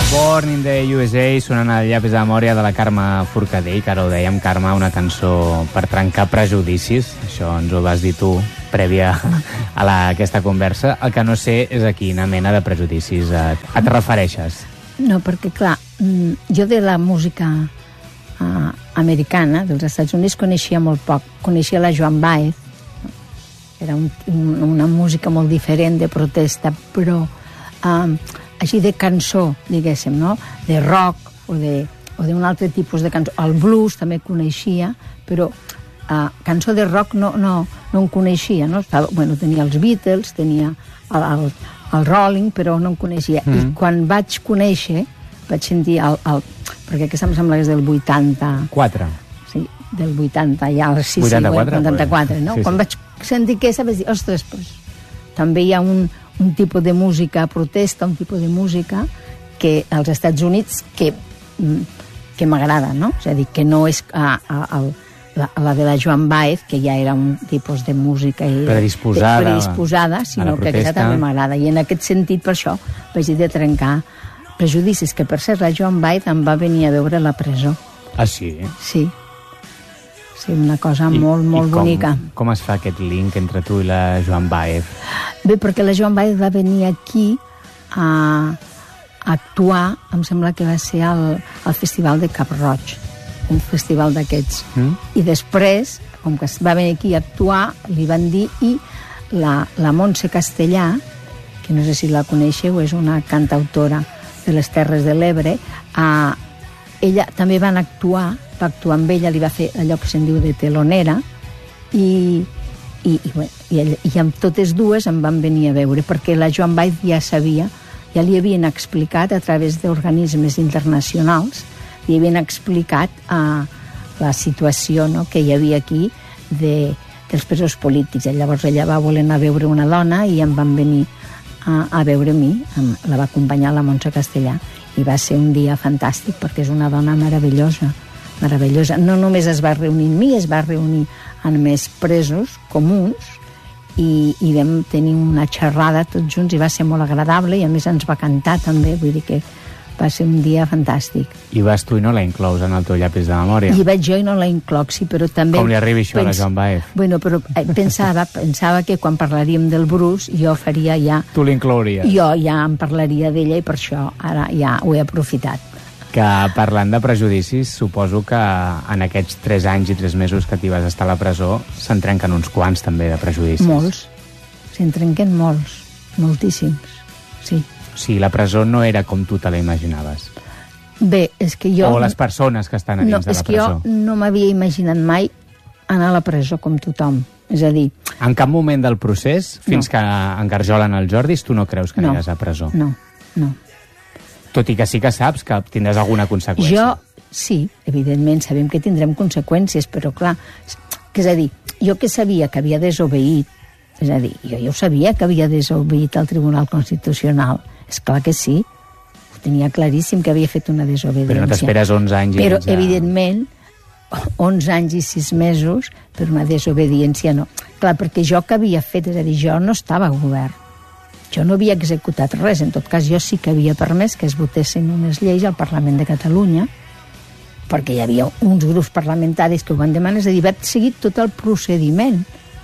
Born in the USA, sonant al llapis de memòria de la Carme Forcadell, que ara ho dèiem, Carme, una cançó per trencar prejudicis. Això ens ho vas dir tu, prèvia a aquesta conversa. El que no sé és a quina mena de prejudicis et refereixes. No, perquè, clar, jo de la música americana dels Estats Units coneixia molt poc. Coneixia la Joan Baez. Era una música molt diferent, de protesta, però així de cançó, diguéssim, no? De rock o d'un altre tipus de cançó. El blues també coneixia, però cançó de rock no en coneixia, no? Bueno, tenia els Beatles, tenia el Rolling, però no en coneixia. I quan vaig conèixer, vaig sentir perquè aquesta em sembla que és del 84. Sí, del 80, ja, sí, 84, no? Sí, quan vaig sentir aquesta vaig dir, ostres, doncs, també hi ha un tipus de música protesta, un tipus de música que als Estats Units que m'agrada, no? És a dir, que no és la de la Joan Baez, que ja era un tipus de música predisposada, sinó que aquesta també m'agrada. I en aquest sentit, per això, vaig dir de trencar prejudicis, que per cert la Joan Baez em va venir a veure a la presó. Ah, sí? Sí. Sí, una cosa molt bonica. Com es fa aquest link entre tu i la Joan Baez? Bé, perquè la Joan Baez va venir aquí a actuar, em sembla que va ser al Festival de Cap Roig, un festival d'aquests. I després, com que va venir aquí a actuar, li van dir, i la Montse Castellà, que no sé si la coneixeu, és una cantautora de les Terres de l'Ebre, ella també va actuar amb ella, li va fer allò que se'n diu de telonera, i amb totes dues em van venir a veure, perquè la Joan Baez ja sabia, ja li havien explicat a través d'organismes internacionals, li havien explicat la situació, no?, que hi havia aquí dels presos polítics. Llavors ella va voler anar a veure una dona i em van venir a veure a mi, la va acompanyar la Montse Castellà, i va ser un dia fantàstic perquè és una dona meravellosa. No només es va reunir amb mi, es va reunir amb més presos comuns i vam tenir una xerrada tots junts i va ser molt agradable, i a més ens va cantar també, vull dir que va ser un dia fantàstic. I vas tu i no la inclous en el teu llapis de memòria? I vaig jo i no la incloc, sí, però també... Com li arribi això a la Joan Baez? Bueno, però pensava que quan parlaríem del Bruce jo faria ja... Tu l'inclouries? Jo ja em parlaria d'ella i per això ara ja ho he aprofitat. Que parlant de prejudicis, suposo que en aquests 3 anys i 3 mesos que t'hi vas estar a la presó se'n trenquen uns quants també de prejudicis. Molts. Se'n trenquen molts. Moltíssims. Sí. O sigui, la presó no era com tu te la imaginaves. Bé, és que jo... O les persones que estan a dins de la presó. No, és que jo no m'havia imaginat mai anar a la presó com tothom. És a dir... En cap moment del procés, fins que engarjolen el Jordis, tu no creus que aniràs a presó? No. Tot i que sí que saps que tindràs alguna conseqüència. Jo, sí, evidentment, sabem que tindrem conseqüències, però clar, és a dir, jo que sabia que havia desobeït, és a dir, jo ja ho sabia que havia desobeït al Tribunal Constitucional, és clar que sí, ho tenia claríssim que havia fet una desobediència. Però no t'esperes 11 anys i Però, evidentment, 11 anys i 6 mesos per una desobediència no. Clar, perquè jo que havia fet, és a dir, jo no estava al govern. Jo no havia executat res, en tot cas jo sí que havia permès que es votessin unes lleis al Parlament de Catalunya, perquè hi havia uns grups parlamentaris que ho van demanar, és a dir, va seguir tot el procediment.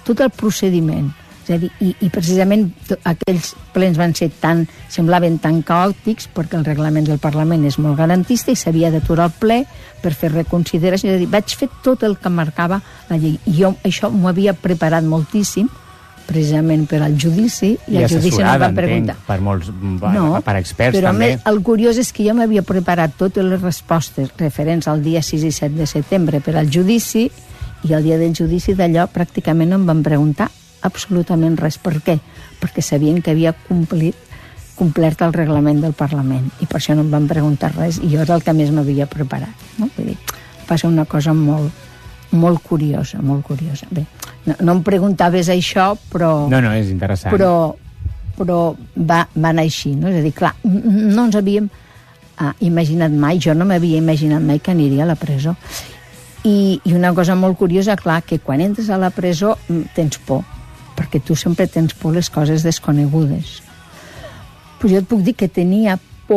És a dir, i precisament aquells plens semblaven tan caòtics perquè el reglament del Parlament és molt garantista i s'havia d'aturar el ple per fer reconsideració. És a dir, vaig fer tot el que marcava la llei. I jo això m'ho havia preparat moltíssim, precisament per al judici, i al judici no em van preguntar. Per molts, per experts però també. Però el curiós és que jo m'havia preparat totes les respostes referents al dia 6 i 7 de setembre per al judici, i el dia del judici d'allò pràcticament no em van preguntar absolutament res. Per què? Perquè sabien que havia complert el reglament del Parlament, i per això no em van preguntar res, i jo era el que més m'havia preparat. No? Vull dir, va ser una cosa molt curiosa. Bé, no em preguntaves això, però... No, és interessant. Però va anar així, no? És a dir, clar, no ens havíem imaginat mai, jo no m'havia imaginat mai que aniria a la presó. I una cosa molt curiosa, clar, que quan entres a la presó tens por, perquè tu sempre tens por les coses desconegudes. Però jo et puc dir que tenia por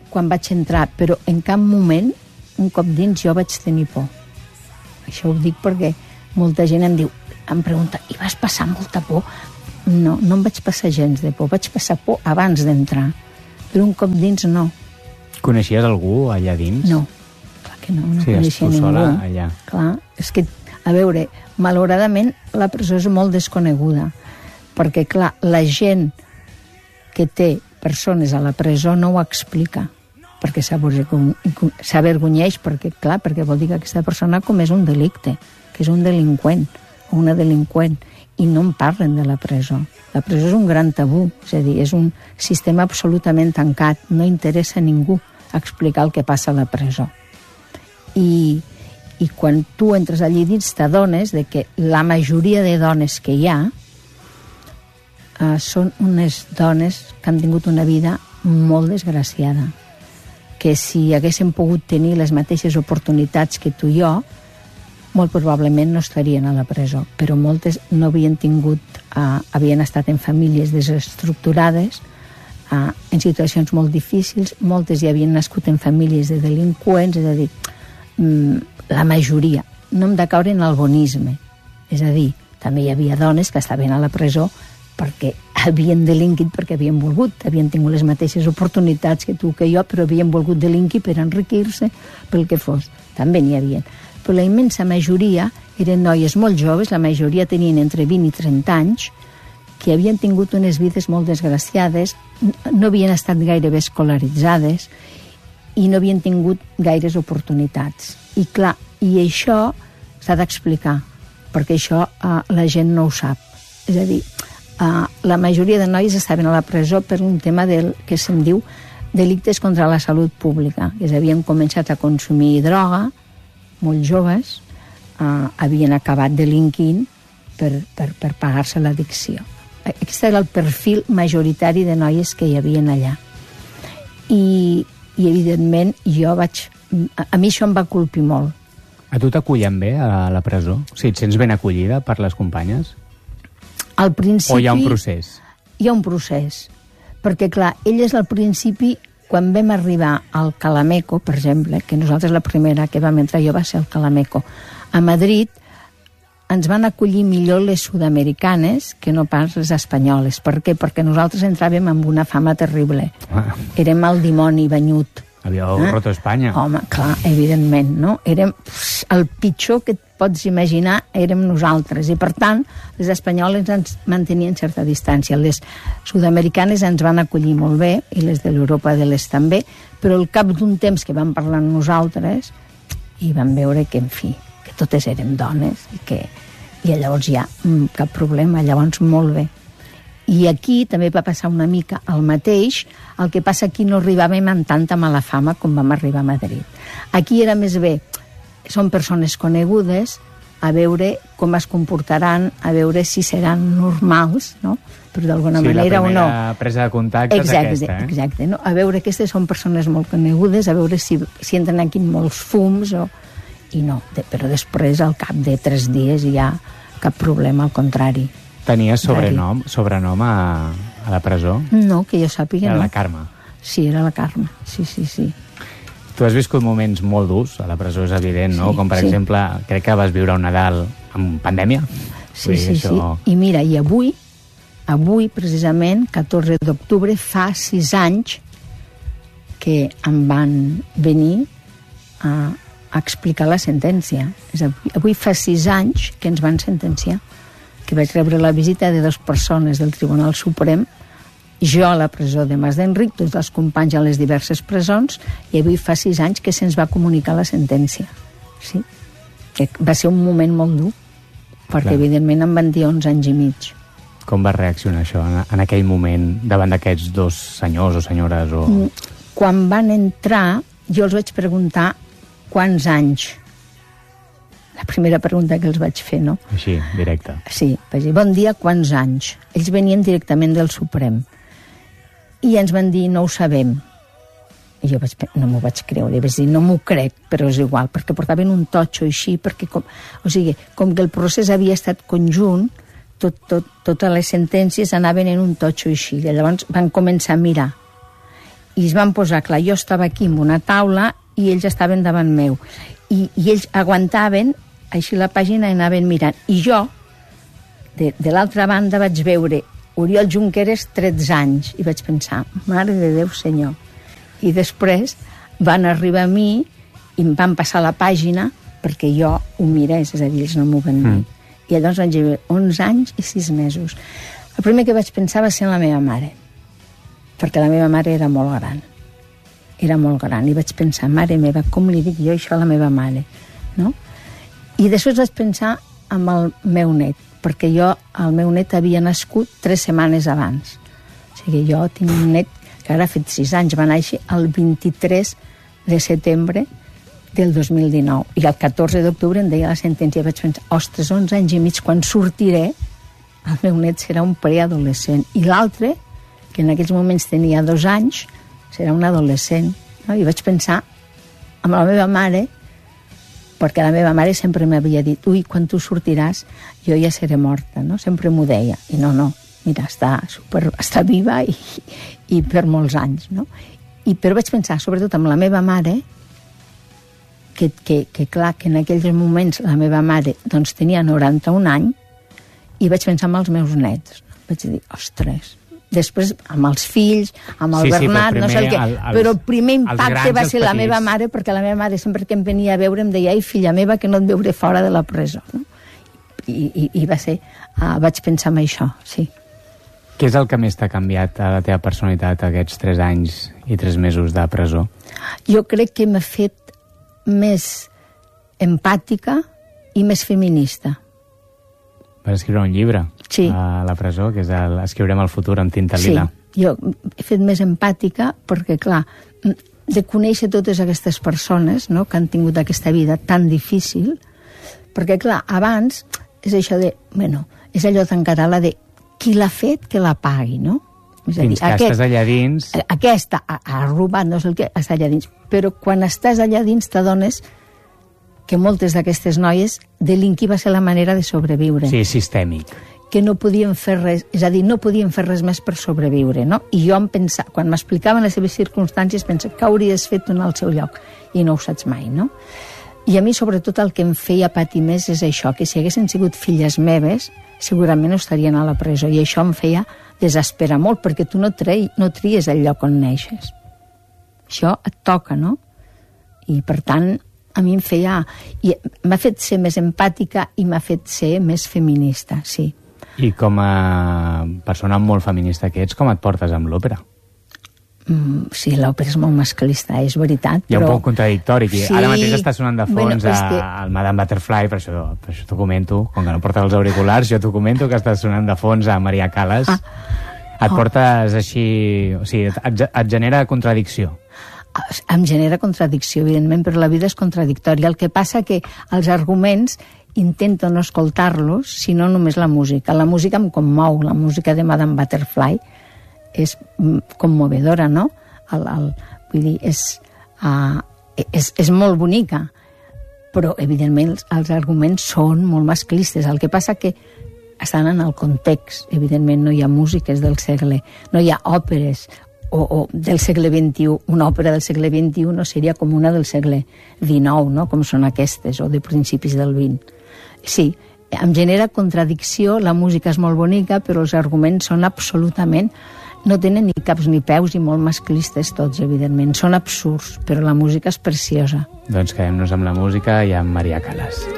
quan vaig entrar, però en cap moment, un cop dins, jo vaig tenir por. Això ho dic perquè molta gent em pregunta, i vas passar molta por? No, no em vaig passar gens de por, vaig passar por abans d'entrar, però un cop dins no. Coneixies algú allà dins? No, clar que no coneixia ningú. Sola allà. Clar, és que, a veure, malauradament la presó és molt desconeguda, perquè, clar, la gent que té persones a la presó no ho explica, perquè s'avergonyeix, perquè, clar, perquè vol dir que aquesta persona ha comès un delicte, que és un delinqüent o una delinqüent, i no en parlen de la presó. La presó és un gran tabú, és a dir, és un sistema absolutament tancat, no interessa a ningú explicar el que passa a la presó. I quan tu entres allí dins t'adones de que la majoria de dones que hi ha són unes dones que han tingut una vida molt desgraciada, que si haguessin pogut tenir les mateixes oportunitats que tu i jo, molt probablement no estarien a la presó, però moltes no havien tingut, havien estat en famílies desestructurades, en situacions molt difícils, moltes ja havien nascut en famílies de delinqüents, és a dir, la majoria. No hem de caure en el bonisme, és a dir, també hi havia dones que estaven a la presó perquè havien delinquit, perquè havien volgut, havien tingut les mateixes oportunitats que tu, que jo, però havien volgut delinquir per enriquir-se, pel que fos. També n'hi havia. Però la immensa majoria eren noies molt joves, la majoria tenien entre 20 i 30 anys, que havien tingut unes vides molt desgraciades, no havien estat gairebé escolaritzades i no havien tingut gaires oportunitats. I clar, i això s'ha d'explicar, perquè això la gent no ho sap. És a dir, la majoria de noies estaven a la presó per un tema del que se'n diu delictes contra la salut pública, que havien començat a consumir droga, molt joves, havien acabat delinquint per pagar-se l'addicció. Aquest era el perfil majoritari de noies que hi havia allà. I evidentment, a mi això em va colpir molt. A tu t'acullen bé a la presó? O sigui, et sents ben acollida per les companyes? Al principi... O hi ha un procés? Hi ha un procés. Perquè, clar, elles al principi, quan vam arribar al Calameco, per exemple, que nosaltres la primera que vam entrar jo va ser al Calameco, a Madrid ens van acollir millor les sud-americanes que no pas les espanyoles. Per què? Perquè nosaltres entràvem amb una fama terrible. Érem el dimoni banyut. Havíeu roto Espanya. Home, clar, evidentment, no? Érem el pitjor que et pots imaginar, érem nosaltres. I, per tant, les espanyoles ens mantenien certa distància. Les sud-americanes ens van acollir molt bé, i les de l'Europa de l'Est també, però al cap d'un temps que vam parlar amb nosaltres, i vam veure que, en fi, que totes érem dones, i llavors ja cap problema, llavors molt bé. I aquí també va passar una mica el mateix, el que passa aquí no arribàvem amb tanta mala fama com vam arribar a Madrid. Aquí era més bé, són persones conegudes, a veure com es comportaran, a veure si seran normals, no? Però d'alguna manera o no. Sí, la primera presa de contacte és aquesta, eh? Exacte, no? A veure, aquestes són persones molt conegudes, a veure si entren aquí molts fums, i no. Però després, al cap de 3 dies, hi ha cap problema, al contrari. Tenies sobrenom a la presó? No, que jo sàpiga, no. Era la Carme. Sí, era la Carme, sí. Tu has viscut moments molt durs a la presó, és evident, no? Sí, com, per exemple, crec que vas viure un Nadal amb pandèmia. Sí. I mira, i avui, precisament, 14 d'octubre, fa 6 anys que em van venir a explicar la sentència. Avui fa 6 anys que ens van sentenciar, que vaig rebre la visita de 2 persones del Tribunal Suprem, jo a la presó de Mas d'Enric, tots els companys a les diverses presons, i avui fa 6 anys que se'ns va comunicar la sentència. Sí. Que va ser un moment molt dur, perquè evidentment em van dir 11 anys i mig. Com va reaccionar això en aquell moment davant d'aquests 2 senyors o senyores? Quan van entrar, jo els vaig preguntar quants anys. La primera pregunta que els vaig fer, no? Així, directe. Sí, vaig dir, bon dia, quants anys? Ells venien directament del Suprem. I ens van dir, no ho sabem. I jo no m'ho vaig creure, vaig dir, no m'ho crec, però és igual, perquè portaven un totxo així, perquè com que el procés havia estat conjunt, totes les sentències anaven en un totxo així, i llavors van començar a mirar. i es van posar, clar, jo estava aquí en una taula i ells estaven davant meu. I ells aguantaven així la pàgina i anaven mirant. I jo, de l'altra banda, vaig veure Oriol Junqueras, 13 anys, i vaig pensar, mare de Déu, senyor. I després van arribar a mi i em van passar la pàgina perquè jo ho mirés, és a dir, ells no m'ho van dir. I llavors vaig veure 11 anys i 6 mesos. El primer que vaig pensar va ser en la meva mare, perquè la meva mare era molt gran. Era molt gran, i vaig pensar, mare meva, com li dic jo això a la meva mare, no? I després vaig pensar en el meu net, perquè el meu net havia nascut 3 setmanes abans. O sigui, jo tinc un net que ara ha fet 6 anys, va néixer el 23 de setembre del 2019, i el 14 d'octubre em deia la sentència, vaig pensar, ostres, 11 anys i mig, quan sortiré, el meu net serà un preadolescent, i l'altre, que en aquells moments tenia 2 anys, serà un adolescent, no? I vaig pensar amb la meva mare, perquè la meva mare sempre m'havia dit, ui, quan tu sortiràs jo ja seré morta, no? Sempre m'ho deia, i no, mira, està viva i per molts anys, no? Però vaig pensar, sobretot amb la meva mare, que clar, que en aquells moments la meva mare doncs tenia 91 anys, i vaig pensar en els meus nets. Vaig dir, ostres, després amb els fills, amb el Bernat, no sé el què, però el primer impacte va ser la meva mare, perquè la meva mare sempre que em venia a veure em deia, ai, filla meva, que no et veuré fora de la presó, no? I va ser, vaig pensar en això, sí. Què és el que més t'ha canviat a la teva personalitat aquests 3 anys i 3 mesos de presó? Jo crec que m'ha fet més empàtica i més feminista. Vas escriure un llibre a la presó, que és Escriurem el futur amb tinta lila. Sí, jo he fet més empàtica perquè, clar, de conèixer totes aquestes persones, no?, que han tingut aquesta vida tan difícil, perquè, clar, abans és això de, bueno, és allò tan català de qui l'ha fet, que la pagui, no? És a dir, fins que estàs allà dins... Aquesta ha robat, no sé el que, està allà dins. Però quan estàs allà dins t'adones que moltes d'aquestes noies delinquir va ser la manera de sobreviure. Sí, sistèmic. Que no podien fer res, és a dir, no podien fer res més per sobreviure, no? I jo em pensava, quan m'explicaven les seves circumstàncies, pensava, què hauries fet tu en el seu lloc? I no ho saps mai, no? I a mi, sobretot, el que em feia patir més és això, que si haguessin sigut filles meves, segurament no estarien a la presó, i això em feia desesperar molt, perquè tu no tries el lloc on neixes. Això et toca, no? I, per tant, a mi em feia... M'ha fet ser més empàtica i m'ha fet ser més feminista, sí. I com a persona molt feminista que ets, com et portes amb l'òpera? Sí, l'òpera és molt masclista, és veritat. Hi ha un poc contradictori. Sí. Ara mateix està sonant de fons que... el Madame Butterfly, per això t'ho comento, com que no portes els auriculars, jo t'ho comento que està sonant de fons a Maria Callas. Et portes així... O sigui, et genera contradicció. Em genera contradicció, evidentment, però la vida és contradictòria. El que passa que els arguments intento no escoltar-los, sinó només la música. La música em commou, la música de Madame Butterfly és commovedora, no? Vull dir, és molt bonica, però, evidentment, els arguments són molt masclistes. El que passa que estan en el context. Evidentment, no hi ha músiques del segle, no hi ha òperes o del segle XXI. Una òpera del segle XXI no seria com una del segle XIX, no?, com són aquestes, o de principis del XX. Sí, em genera contradicció, la música és molt bonica, però els arguments són absolutament... No tenen ni caps ni peus i molt masclistes tots, evidentment. Són absurds, però la música és preciosa. Doncs quedem-nos amb la música i amb Maria Callas.